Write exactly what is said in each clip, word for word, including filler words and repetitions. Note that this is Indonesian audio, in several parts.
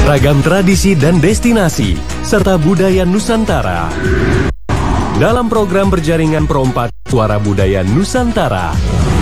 Ragam tradisi dan destinasi, serta budaya Nusantara. Dalam program berjaringan perompak Suara Budaya Nusantara.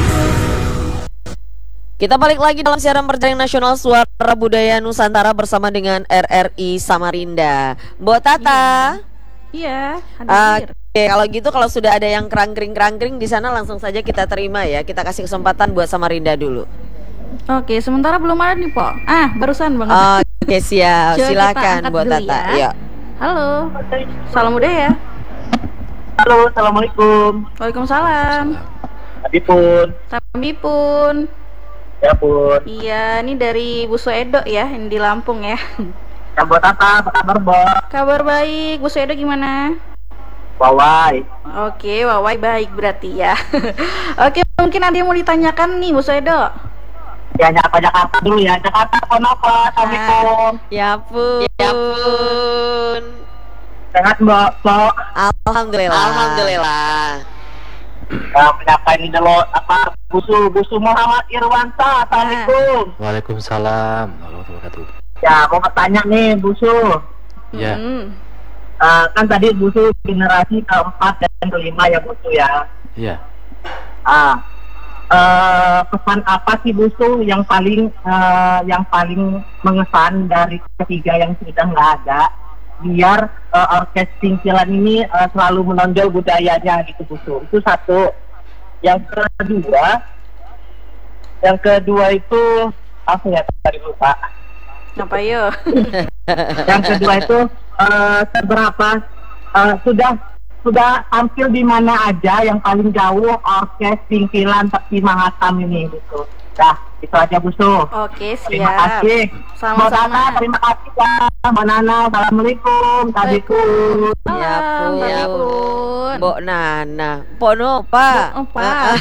Kita balik lagi dalam siaran berjaringan nasional Suara Budaya Nusantara bersama dengan R R I Samarinda. Mbok Tata. Iya, hadir. Oke, kalau gitu kalau sudah ada yang kerangkring-kerangkring di sana langsung saja kita terima ya. Kita kasih kesempatan buat Samarinda dulu. Oke, sementara belum ada nih, Po. Ah, barusan banget. Oke, siap. Silakan buat Tata. Ya. Halo. Salam budaya. Halo, assalamualaikum. Waalaikumsalam. Abi pun. Kami pun. Ya pun. Iya, ini dari Bu Suedo ya, yang di Lampung ya. Ya buat apa? Apa kabar, Bo? Kabar baik. Bu Suedo gimana? Wawai. Oke, Wawai baik berarti ya. Oke, mungkin ada yang mau ditanyakan nih, Bu Suedo. Ya, nyapa Jakarta dulu ya. Jakarta, kenapa? Assalamualaikum. Ya pun. Ya pun. Sehat, Mbak? Mbak? Alhamdulillah. Alhamdulillah. Uh, menyapa ini dulu apa Busu Busu Muhammad Irwansa. Assalamualaikum. Waalaikumsalam warahmatullahi wabarakatuh. Ya, mau bertanya nih, Busu. Ya. Hmm. Uh, kan tadi Busu generasi keempat dan kelima ya, Busu ya. Iya. Ah. Uh, pesan apa sih Busu yang paling uh, yang paling mengesan dari ketiga yang sudah nggak ada, biar uh, orkes Singkilan ini uh, selalu menonjol budayanya gitu Busu. Itu satu. Yang kedua, yang kedua itu apa ya tadi lupa. Apa yo? Yang kedua itu uh, seberapa uh, sudah sudah tampil di mana aja yang paling jauh orkes Singkilan Tepi Mahakam ini gitu. Dah, itu aja Busu. Oke, siap. Terima kasih. Sama-sama. Terima kasih ya, Mbak Nana. Assalamualaikum. Tadiku. Ya pun. Ya pun. Mbok Nana. Pono, Pak. Opa.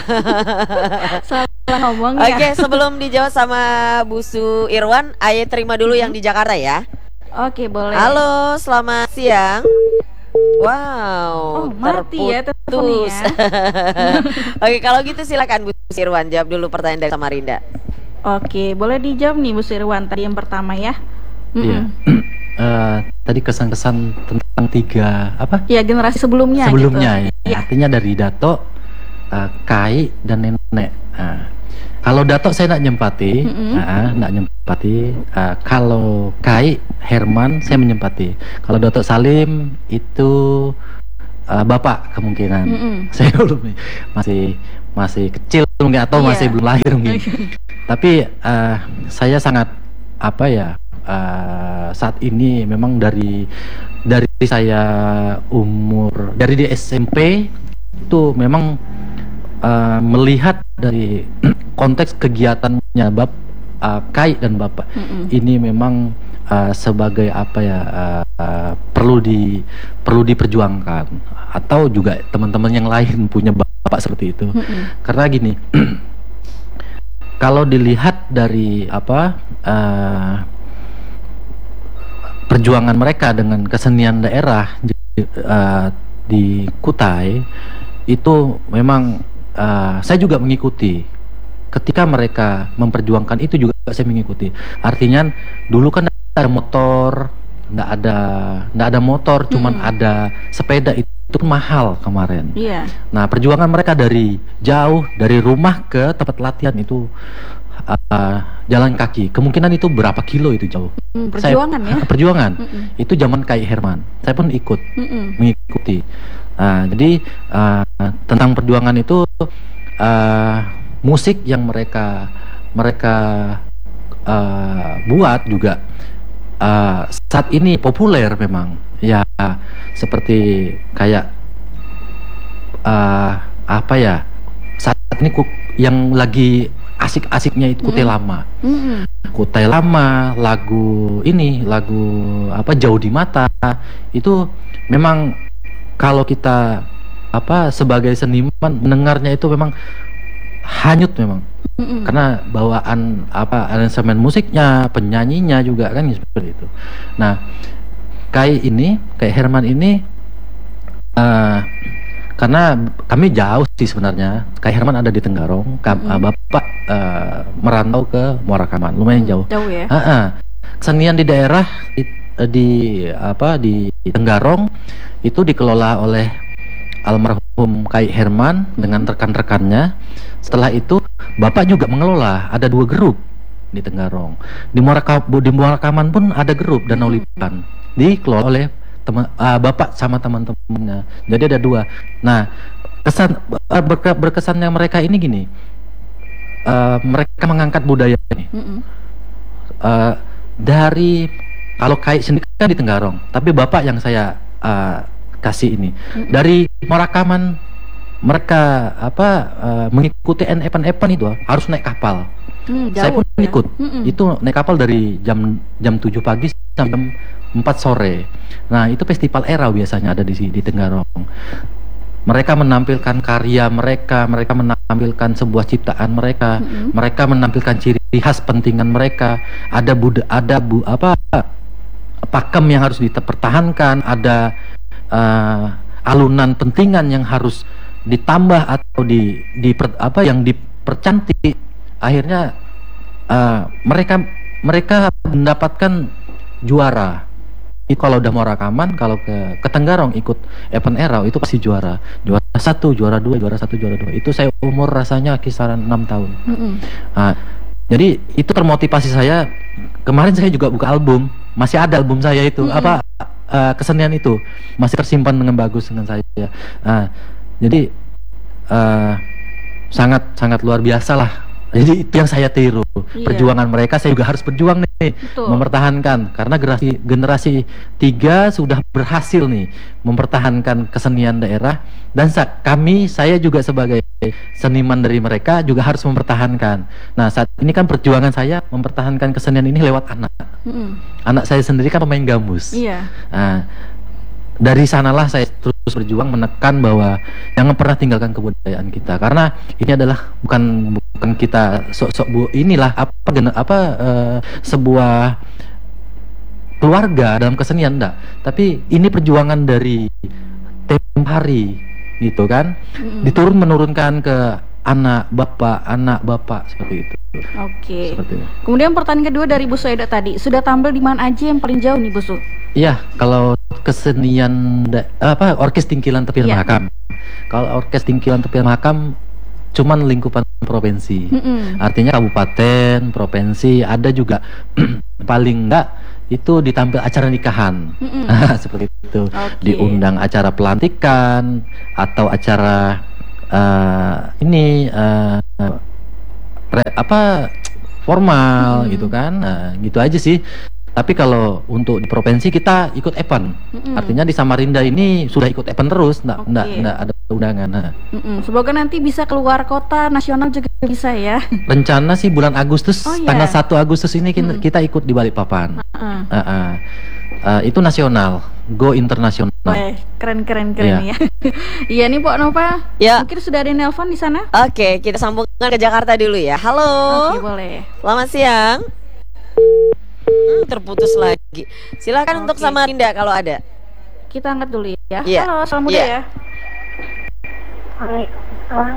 Salah ngomong ya. Oke, sebelum dijawab sama Busu Irwan, Aye terima dulu yang di Jakarta ya. Oke, boleh. Halo, selamat siang. Wow, Oh, mati ya terputus. teleponnya. Oke, kalau gitu silakan Bu Irwan jawab dulu pertanyaan dari Samarinda. Oke, boleh dijawab nih Bu Sirwan tadi yang pertama ya. Iya. Mm-mm. Eh, tadi kesan-kesan tentang tiga apa? Ya, generasi sebelumnya. Sebelumnya gitu. ya. Artinya dari Dato, uh, Kai dan Nenek. Nah, kalau Dato saya nak nyempati, Mm-mm. nah, nak nyempati. Uh, kalau Kai, Herman saya menyempati. Kalau Dato Salim itu uh, bapak kemungkinan. Mm-mm. Saya dulu masih masih kecil mungkin atau Iya. masih belum lahir mungkin. Tapi uh, saya sangat apa ya? Uh, saat ini memang dari dari saya umur dari di S M P itu memang uh, melihat dari konteks kegiatannya bab uh, Kai dan bapak. Mm-mm. Ini memang uh, sebagai apa ya uh, uh, perlu di perlu diperjuangkan, atau juga teman-teman yang lain punya bapak seperti itu. Mm-mm. Karena gini, kalau dilihat dari apa uh, perjuangan mereka dengan kesenian daerah uh, di Kutai itu memang uh, saya juga mengikuti. Ketika mereka memperjuangkan itu juga saya mengikuti. Artinya dulu kan ada motor, nggak ada nggak ada motor, cuman Mm-mm. ada sepeda, itu pun mahal kemarin. Iya. Nah, perjuangan mereka dari jauh, dari rumah ke tempat latihan itu uh, jalan kaki. Kemungkinan itu berapa kilo itu jauh. Mm, perjuangan Saya, ya. Perjuangan. Mm-mm. Itu zaman Kai Herman. Saya pun ikut Mm-mm. mengikuti. Nah, jadi uh, tentang perjuangan itu uh, musik yang mereka mereka uh, buat juga uh, saat ini populer memang. Ya, seperti kayak uh, apa ya? Saat ini ku, yang lagi asik-asiknya itu Kutai Mm. Lama. Mm-mm. Kutai Lama, lagu ini, lagu apa Jauh di Mata, itu memang kalau kita apa sebagai seniman mendengarnya itu memang hanyut memang. Mm-mm. Karena bawaan apa aransemen musiknya, penyanyinya juga kan seperti itu. Nah, Kai ini, Kai Herman ini uh, karena kami jauh sih sebenarnya. Kai Herman ada di Tenggarong, Kam- Mm-mm. uh, Bapak uh, merantau ke Muara Kaman, lumayan jauh. Jauh ya. Ah, ah. kesenian di daerah di, di apa di Tenggarong itu dikelola oleh almarhum Kai Herman dengan rekan-rekannya. Setelah itu Bapak juga mengelola, ada dua grup di Tenggarong. Di Muara di Muarakaman pun ada grup Danau Lipan, dikelola oleh teman uh, Bapak sama teman-temannya. Jadi ada dua. Nah, kesan uh, berke, berkesannya mereka ini gini. Uh, mereka mengangkat budaya ini. Mm-hmm. Uh, dari kalau Kai sendiri kan di Tenggarong, tapi Bapak yang saya uh, kasih ini mm-hmm. dari Muarakaman, mereka apa uh, mengikuti event-event itu harus naik kapal. Mm, saya pun ya? ikut. Mm-hmm. Itu naik kapal dari jam jam tujuh pagi sampai jam empat sore. Nah, itu festival era biasanya ada di di Tenggarong. Mereka menampilkan karya mereka, mereka menampilkan sebuah ciptaan mereka, mm-hmm. mereka menampilkan ciri khas pentingan mereka. Ada buda, ada bu, apa pakem yang harus dipertahankan, ada uh, alunan pentingan yang harus ditambah atau di, di per, apa yang dipercantik. Akhirnya uh, mereka mereka mendapatkan juara. Itu kalau udah mau rekaman, kalau ke, ke Tenggarong ikut event era itu pasti juara, juara satu, juara dua, juara satu, juara dua. Itu saya umur rasanya kisaran enam tahun. Mm-hmm. Nah, jadi itu termotivasi saya. Kemarin saya juga buka album, masih ada album saya itu, mm-hmm. apa uh, kesenian itu masih tersimpan dengan bagus dengan saya. Nah, jadi uh, sangat sangat luar biasa lah. Jadi itu yang saya tiru, iya. Perjuangan mereka saya juga harus berjuang nih. Betul. Mempertahankan, karena generasi generasi tiga sudah berhasil nih mempertahankan kesenian daerah, dan sa kami saya juga sebagai seniman dari mereka juga harus mempertahankan. Nah, saat ini kan perjuangan saya mempertahankan kesenian ini lewat anak. Mm-hmm. Anak saya sendiri kan pemain gambus. Iya. Nah, dari sanalah saya terus berjuang menekan bahwa jangan pernah tinggalkan kebudayaan kita, karena ini adalah bukan bukan kita sok-sok bu inilah apa apa uh, sebuah keluarga dalam kesenian, enggak, tapi ini perjuangan dari tempo hari gitu kan, mm-hmm. diturun menurunkan ke anak bapak anak bapak seperti itu. Oke. Okay. Kemudian pertanyaan kedua dari Bu Soeda tadi, sudah tampil di mana aja yang paling jauh nih Bu Su? Iya, kalau kesenian da, apa orkes Tingkilan Tepian ya. Mahakam. Kalau orkes Tingkilan Tepian Mahakam cuman lingkupan provinsi. Mm-hmm. Artinya kabupaten, provinsi, ada juga paling enggak itu ditampil acara nikahan. Mm-hmm. Seperti itu. Okay. Diundang acara pelantikan atau acara uh, ini uh, re, apa formal mm-hmm. gitu kan. Nah, gitu aja sih. Tapi kalau untuk di provinsi kita ikut event, mm-mm. artinya di Samarinda ini sudah ikut event terus, nggak okay. nggak nggak ada undangan. Nah. Semoga nanti bisa keluar kota, nasional juga bisa ya. Rencana sih bulan Agustus, oh, yeah. tanggal satu Agustus ini kita, mm. kita ikut di Balikpapan. Uh-uh. Uh-uh. Uh, itu nasional, go internasional. Eh, keren keren keren yeah. ya. Iya nih Bu Nova. Ya. Mungkin sudah ada nelpon di sana. Oke, kita sambungkan ke Jakarta dulu ya. Halo. Oke, boleh. Selamat siang. Hmm, terputus lagi. Silakan okay. untuk Samarinda kalau ada. Kita angkat dulu ya. Yeah. Halo, selamat yeah. ya. Waalaikumsalam.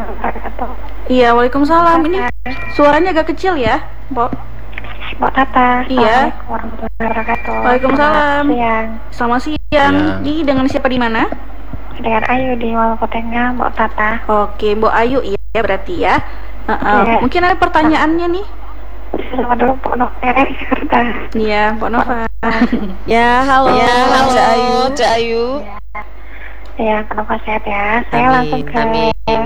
Iya, waalaikumsalam. Ini suaranya agak kecil ya, Mbak. Mbak Tata. Iya. Warahmatullahi wabarakatuh. Waalaikumsalam. Selamat siang. Selamat siang. Ya. Ini dengan siapa di mana? Dengan Ayu di Malakotengah, Mbak Tata. Oke, Mbak Ayu ya berarti ya. Uh-uh. Ya. Mungkin ada pertanyaannya nih. Selamat dulu Mbak Nova dari Jakarta. Iya, Mbak Nova. Ya, halo. Ya, halo Cak Ayu, Cak Ayu. Ya, Mbak Nova sehat ya. Saya amin, langsung ke amin.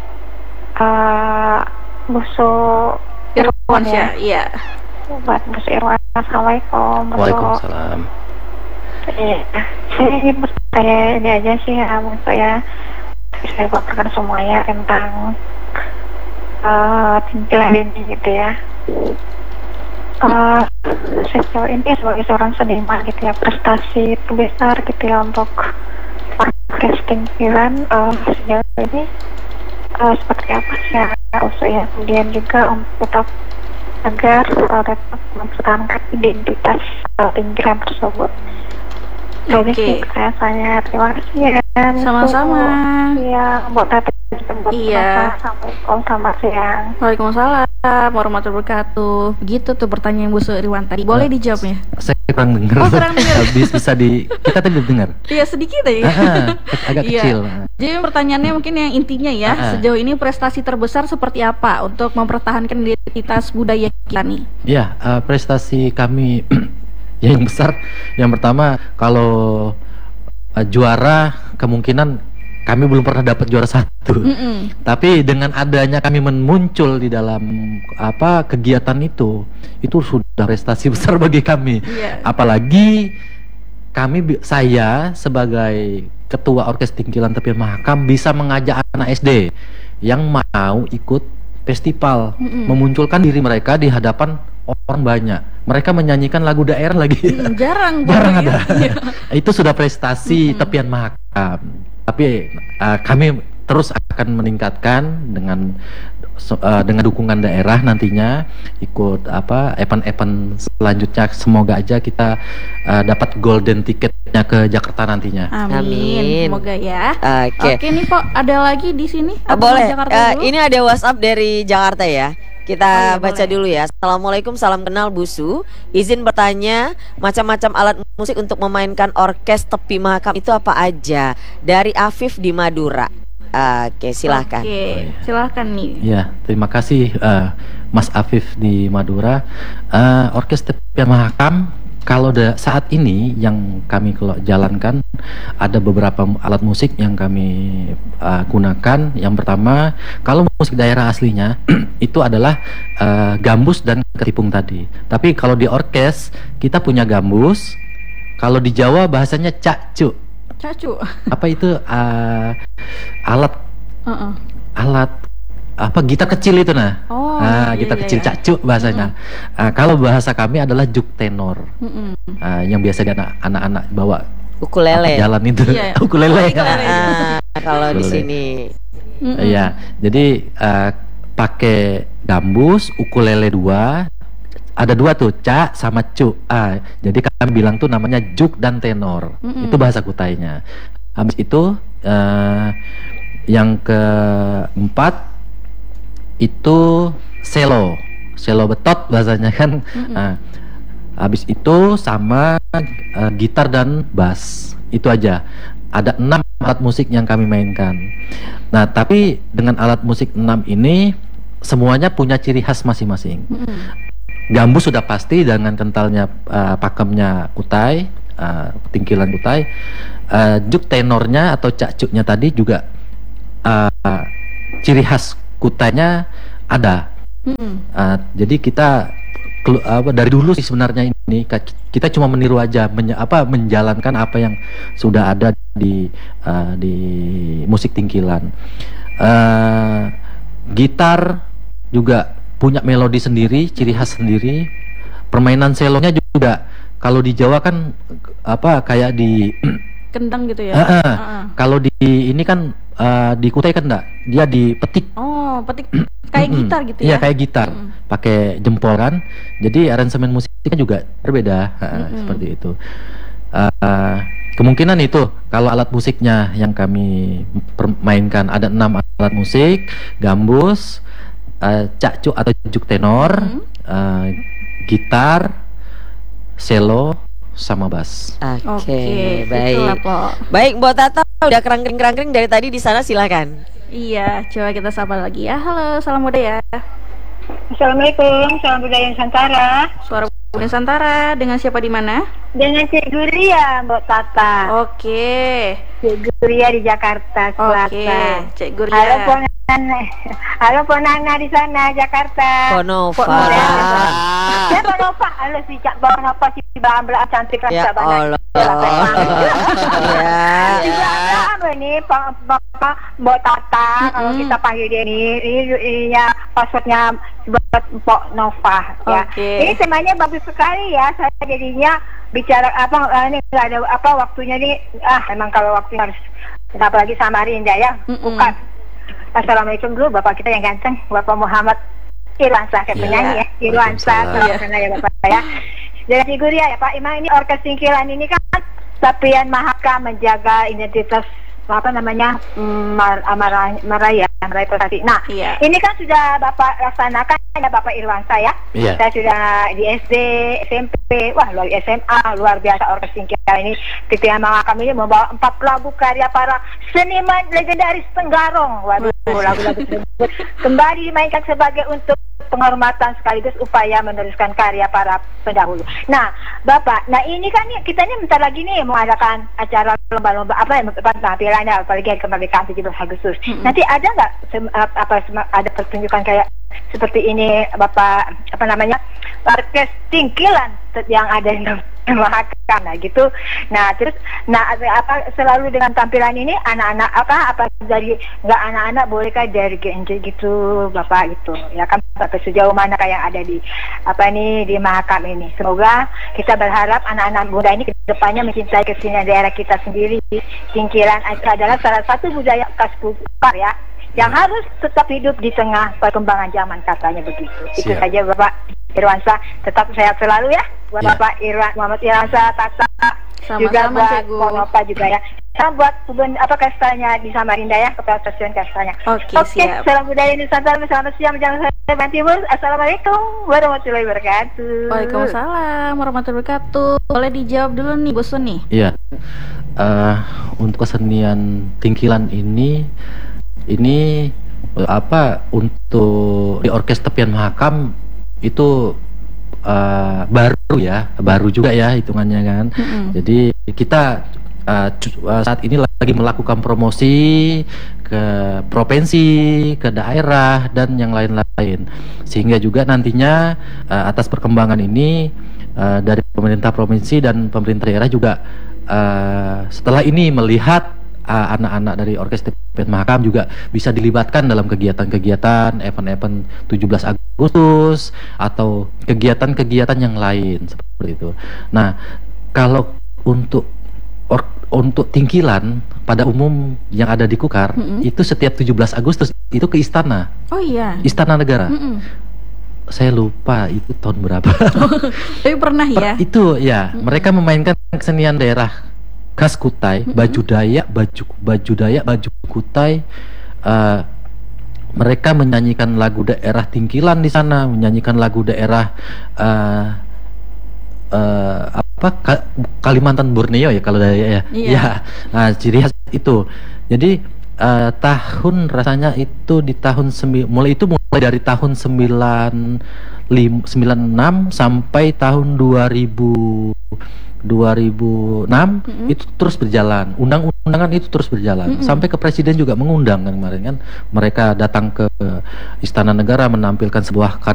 Uh, Busu Irwan ya. Iya. Buat Busu Irwan. Assalamualaikum. Waalaikumsalam. Iya, saya ingin bertanya ini aja sih ya, maksud ya saya paparkan semuanya tentang uh, Tingkilan ini gitu ya. Uh, sejauh ini sebagai seorang seniman gitu ya, prestasi terbesar gitu ya untuk orkes Tingkilan uh, sejauh ini uh, seperti apa sih ya, ya kemudian juga untuk tetap agar uh, dapat mempertahankan identitas uh, Tingkilan tersebut. Jadi okay. saya tanya terima kasih ya. Sama-sama. Iya, buat Tata. Iya. Assalamualaikum, selamat siang. Waalaikumsalam. warahmatullahi wabarakatuh. Begitu tuh pertanyaan Bu Riwan tadi. Boleh Uh, dijawab ya? Saya kurang dengar. Oh, kurang dengar. Bisa, bisa di kita tadi dengar. Iya sedikit aja. Ah, agak Iya. kecil. Jadi pertanyaannya mungkin yang intinya ya, Ah. sejauh ini prestasi terbesar seperti apa untuk mempertahankan identitas budaya kita nih? Ya, eh, prestasi kami yang besar, yang pertama kalau eh, juara kemungkinan kami belum pernah dapat juara satu. Mm-mm. Tapi dengan adanya kami muncul di dalam apa kegiatan itu, itu sudah prestasi besar bagi kami. Iya. Apalagi kami bi- saya sebagai ketua orkes Tingkilan Tepian Mahakam bisa mengajak anak S D yang mau ikut festival, Mm-mm. memunculkan diri mereka di hadapan orang banyak. Mereka menyanyikan lagu daerah lagi. Hmm, jarang Jarang banget ada. ya. Itu sudah prestasi Mm-mm. Tepian Mahakam. Tapi uh, kami terus akan meningkatkan dengan so- uh, dengan dukungan daerah nantinya ikut apa event-event selanjutnya. Semoga aja kita uh, dapat golden ticketnya ke Jakarta nantinya. Amin. Amin. Semoga ya. Oke. Oke nih Pok, ada lagi di sini? Ah, Atau boleh. Jakarta Eh, dulu? ini ada WhatsApp dari Jakarta ya. Kita Oh iya, baca boleh. dulu ya. Assalamualaikum, salam kenal Busu. Izin bertanya, macam-macam alat musik untuk memainkan orkes Tepi Mahakam itu apa aja? Dari Afif di Madura. Oke, silahkan. Oke, silahkan nih. Ya, terima kasih uh, Mas Afif di Madura. Uh, orkes Tepian Mahakam kalau da- saat ini yang kami kelo- jalankan ada beberapa mu- alat musik yang kami uh, gunakan. Yang pertama, kalau musik daerah aslinya itu adalah uh, gambus dan ketipung tadi. Tapi kalau di orkes kita punya gambus. Kalau di Jawa bahasanya cakcuk. Cacu. Apa itu uh, alat Heeh. alat apa gitar kecil itu nah. Oh, Nah, iya, gitar iya, kecil iya. cakcuk bahasanya. Ah, kalau bahasa kami adalah juk tenor. Mm-mm. Ah, yang biasa di anak- anak-anak bawa Ukulele. apa, jalan itu. Iya. Ukulele. Oh, ukulele. Ah, kalau di Ukulele. sini. Mm-mm. Iya. Jadi ah, pakai gambus, ukulele dua. Ada dua tuh, ca sama cu. Ah, jadi kami bilang tuh namanya juk dan tenor. Mm-mm. Itu bahasa Kutainya. Habis itu eh, yang keempat itu selo, selo betot bahasanya kan. Mm-mm. Nah, habis itu sama eh, gitar dan bass. Itu aja. Ada enam alat musik yang kami mainkan. Nah, tapi dengan alat musik enam ini semuanya punya ciri khas masing-masing. Mm-mm. Gambus sudah pasti dengan kentalnya uh, pakemnya Kutai, uh, Tingkilan Kutai. Uh, juk tenornya atau cakcuknya tadi juga uh, ciri khas Kutainya ada. Mm-mm. Uh, jadi kita kelu- apa, dari dulu sih sebenarnya ini ka- kita cuma meniru aja, menye- apa menjalankan apa yang sudah ada di uh, di musik Tingkilan. Uh, gitar juga punya melodi sendiri, ciri khas sendiri. Permainan selonya juga kalau di Jawa kan apa kayak di Kendang gitu ya. Ah, ah. Ah-ah. kalau di ini kan uh, di Kutai kan enggak, dia dipetik. Oh, petik kayak Mm-mm. gitar gitu Iya, ya. kayak gitar, Mm-mm. pakai jempol kan. Jadi aransemen musiknya juga berbeda, ha, Mm-mm. seperti itu. Uh, kemungkinan itu kalau alat musiknya yang kami permainkan ada enam alat musik, gambus, uh, cakcuk atau juk tenor, Mm. uh, gitar, selo, sama bass. Oke, Oke, baik. itulah, Pok. Baik, Mbak Tata udah kerangkring-kerangkring dari tadi di sana, silakan. Iya, coba kita sapa lagi ya. Halo, salam budaya. Assalamualaikum, salam budaya Nusantara. Suara Bunda Nusantara dengan siapa di mana? Dengan Cik Guria, Mbak Tata. Oke. Cik Guria di Jakarta Oke, Selatan. Cik Halo Guria. Ponana, halo Ponana di sana Jakarta. Ponova. Ponova. Ya Ponova, halo si Cak Ponova si bahan belah cantik Ya rasa banget. Allah. Ya, Juga ya. apa ini Pak Bapak Mbak Tata kalau Mm-mm. kita panggil dia ini ini, ini ya passwordnya buat Mbak Nova ya. Oke. Ini temanya bagus sekali ya. Saya jadinya bicara apa eh, ini nggak ada apa waktunya nih ah memang kalau waktunya harus apalagi sama Rinda ya. Mm-mm. Bukan. Assalamualaikum dulu Bapak kita yang ganteng Bapak Muhammad Irwansyah kayak Iya. penyanyi ya. Irwansyah Waalaikumsalam. salam kenal ya Bapak ya. Dari figur ya Pak Imam ini orkes Tingkilan ini kan Tepian Mahakam menjaga identitas apa namanya mm, mar, maraya maraya maraya prestasi. Nah Iya. ini kan sudah Bapak laksanakan ada Bapak Irwansa ya. Iya. Saya sudah di S D, S M P, wah luar S M A, luar biasa orkes Tingkilan ini. Titian Mahakam ini membawa empat lagu karya para seniman legendaris Tenggarong. Waduh, lagu-lagu tersebut kembali dimainkan sebagai untuk penghormatan sekaligus upaya meneruskan karya para pendahulu. Nah, Bapak, nah ini kan nih, kita ini bentar lagi nih mengadakan acara lomba-lomba apa yang tampilannya apalagi hari kemerdekaan tujuh belas Agustus. Mm-hmm. Nanti ada nggak apa ada pertunjukan kayak seperti ini, Bapak, apa namanya, orkes Tingkilan yang ada di Mahakam, nah gitu. Nah terus, nah apa selalu dengan tampilan ini anak-anak apa apa dari nggak anak-anak bolehkah dari G N J gitu, Bapak, gitu ya kan, Bapak, sejauh mana kayak ada di apa ini di Mahakam ini. Semoga kita berharap anak-anak muda ini kedepannya mencintai kesenian daerah kita sendiri. Tingkilan adalah salah satu budaya khas Kupar ya, yang harus tetap hidup di tengah perkembangan zaman, katanya begitu. Siap. Itu saja Bapak Irwansa, tetap sehat selalu ya buat ya. Bapak Irwan Muhammad Irwansa, Tata, sama-sama, juga buat Cegu. Bapak juga ya. Sama buat kebun apa kastanya di Samarinda ya, kepala stasiun kastanya. Oke, Oke, siap. salam budaya Nusantara, selamat siang menjelang sore Banten Timur. Assalamualaikum warahmatullahi wabarakatuh. Waalaikumsalam warahmatullahi wabarakatuh. Boleh dijawab dulu nih, Bu Sun nih. Iya. Uh, untuk kesenian Tingkilan ini ini apa untuk di orkes Tepian Mahakam itu uh, baru ya, baru juga ya hitungannya kan. Mm-hmm. Jadi kita uh, saat ini lagi melakukan promosi ke provinsi, ke daerah dan yang lain-lain, sehingga juga nantinya uh, atas perkembangan ini uh, dari pemerintah provinsi dan pemerintah daerah juga uh, setelah ini melihat Uh, anak-anak dari orkes Tepian Mahakam juga bisa dilibatkan dalam kegiatan-kegiatan event-event tujuh belas Agustus atau kegiatan-kegiatan yang lain seperti itu. Nah, kalau untuk or, untuk Tingkilan pada umum yang ada di Kukar, mm-hmm. itu setiap tujuh belas Agustus itu ke istana. Oh iya. Istana Negara. Mm-hmm. Saya lupa itu tahun berapa. Tapi pernah ya. Per, itu ya, mm-hmm. mereka memainkan kesenian daerah khas Kutai, mm-hmm. baju Dayak, baju baju Dayak, baju Kutai. Uh, mereka menyanyikan lagu daerah Tingkilan di sana, menyanyikan lagu daerah uh, uh, apa Ka- Kalimantan Borneo ya kalau Dayak ya. Iya. Ya, nah, ciri khas itu. Jadi uh, tahun rasanya itu di tahun sembi- mulai itu mulai dari tahun sembilan puluh enam sampai tahun dua ribu dua ribu enam mm-hmm. itu terus berjalan, undang-undangan itu terus berjalan, mm-hmm. sampai ke presiden juga mengundang kan kemarin kan, mereka datang ke Istana Negara menampilkan sebuah